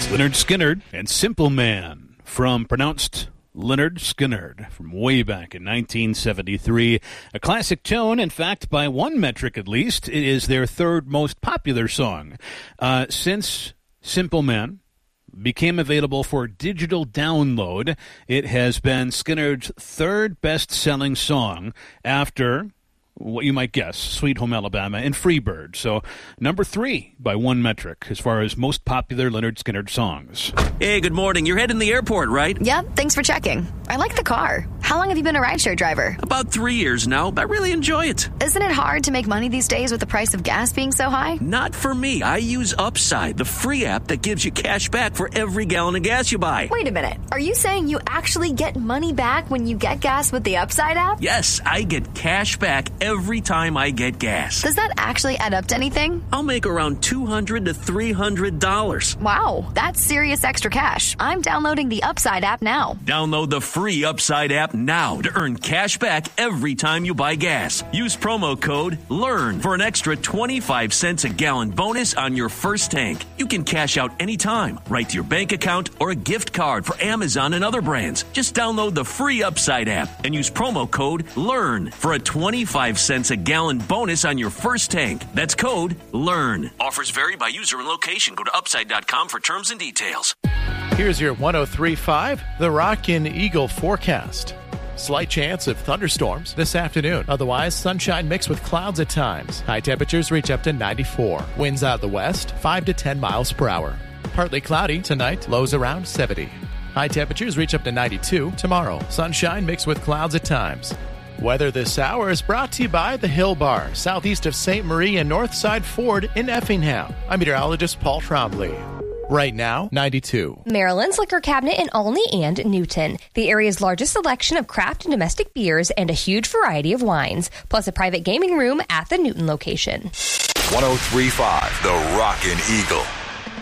Lynyrd Skynyrd and Simple Man, from pronounced Lynyrd Skynyrd, from way back in 1973. A classic tune. In fact, by one metric at least, it is their third most popular song. Since Simple Man became available for digital download, it has been Skynyrd's third best-selling song after what you might guess, Sweet Home Alabama and Freebird. So, number 3 by one metric as far as most popular Lynyrd Skynyrd songs. Hey, good morning. You're heading to the airport, right? Yep, thanks for checking. I like the car. How long have you been a rideshare driver? About 3 years now, but I really enjoy it. Isn't it hard to make money these days with the price of gas being so high? Not for me. I use Upside, the free app that gives you cash back for every gallon of gas you buy. Wait a minute. Are you saying you actually get money back when you get gas with the Upside app? Yes, I get cash back every time I get gas. Does that actually add up to anything? I'll make around $200 to $300. Wow, that's serious extra cash. I'm downloading the Upside app now. Download the free Upside app now to earn cash back every time you buy gas. Use promo code LEARN for an extra 25 cents a gallon bonus on your first tank. You can cash out anytime, right to your bank account or a gift card for Amazon and other brands. Just download the free Upside app and use promo code LEARN for a 25 cents a gallon bonus on your first tank. That's code LEARN. Offers vary by user and location. Go to upside.com for terms and details. Here's your 103.5 The Rockin' Eagle forecast. Slight chance of thunderstorms this afternoon. Otherwise, sunshine mixed with clouds at times. High temperatures reach up to 94. Winds out of the west, 5 to 10 miles per hour. Partly cloudy tonight, lows around 70. High temperatures reach up to 92 tomorrow. Sunshine mixed with clouds at times. Weather this hour is brought to you by the Hill Bar, southeast of St. Marie and Northside Ford in Effingham. I'm meteorologist Paul Trombley. Right now, 92. Maryland's Liquor Cabinet in Olney and Newton. The area's largest selection of craft and domestic beers and a huge variety of wines, plus a private gaming room at the Newton location. 103.5 The Rockin' Eagle.